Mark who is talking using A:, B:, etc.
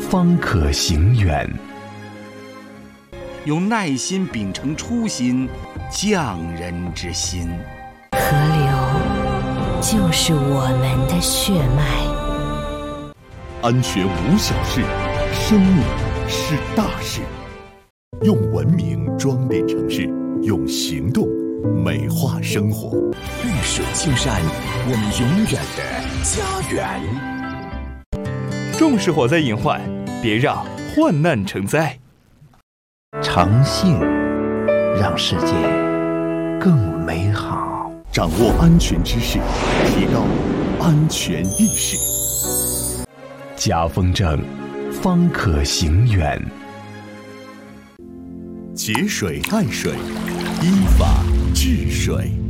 A: 方可行远。
B: 用耐心秉承初心，匠人之心。
C: 河流就是我们的血脉。
D: 安全无小事，生命是大事。用文明装点城市，用行动美化生活。
E: 绿水青山，我们永远的家园。
F: 重视火灾隐患，别让患难成灾。
G: 诚信让世界更美好。
D: 掌握安全知识，提高安全意识。
A: 家风正，方可行远。
D: 节水爱水，依法治水。